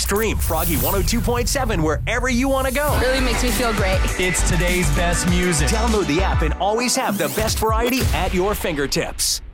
Stream Froggy 102.7 wherever you want to go. Really makes me feel great. It's today's best music. Download the app and always have the best variety at your fingertips.